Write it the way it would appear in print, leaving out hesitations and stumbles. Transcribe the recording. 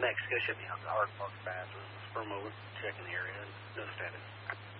Mexico shipped me out to Hard Park Baths. Firm over, checking the area, no status.